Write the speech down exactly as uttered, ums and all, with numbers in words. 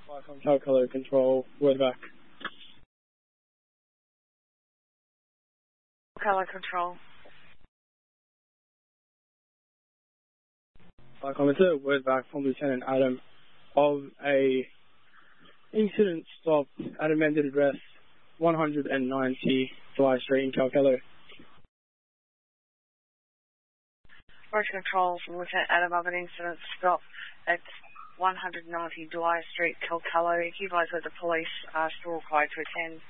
From Calcolo Control, word back. Calcolo Control. Vicom, it's a word back from Lieutenant Adam of a incident stop at amended address one hundred ninety Dwyer Street in Calcolo. Roger Control from Lieutenant Adam of an incident stop at one hundred ninety Dwyer Street, Calcolo. If you guys are the police, are still required to attend.